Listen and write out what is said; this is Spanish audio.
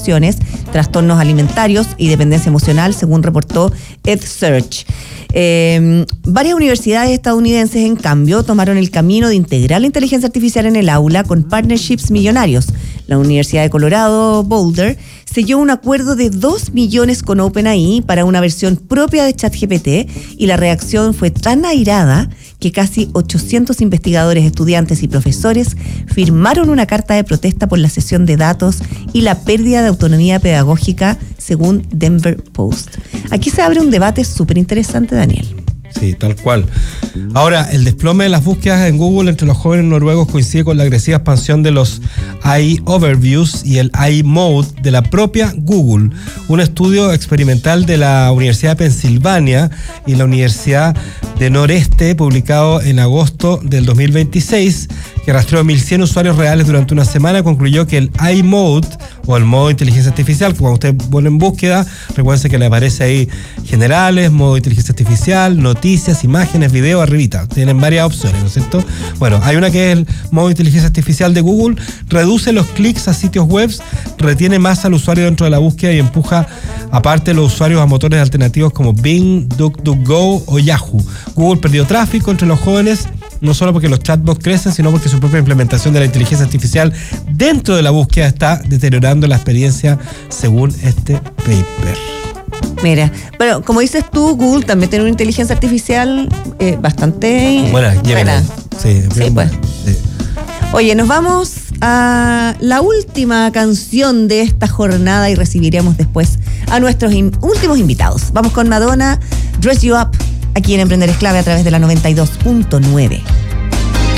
adicciones, trastornos alimentarios y dependencia emocional, según reportó EdSearch. Varias universidades estadounidenses, en cambio, tomaron el camino de integrar la inteligencia artificial en el aula con partnerships millonarios. La Universidad de Colorado Boulder selló un acuerdo de $2 millones con OpenAI para una versión propia de ChatGPT, y la reacción fue tan airada que casi 800 investigadores, estudiantes y profesores firmaron una carta de protesta por la cesión de datos y la pérdida de autonomía pedagógica, según Denver Post. Aquí se abre un debate súper interesante, Daniel. Sí, tal cual. Ahora, el desplome de las búsquedas en Google entre los jóvenes noruegos coincide con la agresiva expansión de los AI Overviews y el AI Mode de la propia Google. Un estudio experimental de la Universidad de Pensilvania y la Universidad de Noreste, publicado en agosto del 2026, que rastreó 1.100 usuarios reales durante una semana, concluyó que el AI Mode, o el modo de inteligencia artificial, que cuando usted pone en búsqueda, recuerden que le aparece ahí generales, modo de inteligencia artificial, noticias, imágenes, video, arribita. Tienen varias opciones, ¿no es cierto? Bueno, hay una que es el modo de inteligencia artificial de Google, reduce los clics a sitios web, retiene más al usuario dentro de la búsqueda y empuja aparte los usuarios a motores alternativos como Bing, DuckDuckGo o Yahoo. Google perdió tráfico entre los jóvenes, no solo porque los chatbots crecen, sino porque su propia implementación de la inteligencia artificial dentro de la búsqueda está deteriorando la experiencia, según este paper. Mira, bueno, como dices tú, Google también tiene una inteligencia artificial bastante buena. Sí, pues. Sí. Oye, nos vamos a la última canción de esta jornada y recibiremos después a nuestros últimos invitados. Vamos con Madonna, Dress You Up, aquí en Emprender es Clave a través de la 92.9.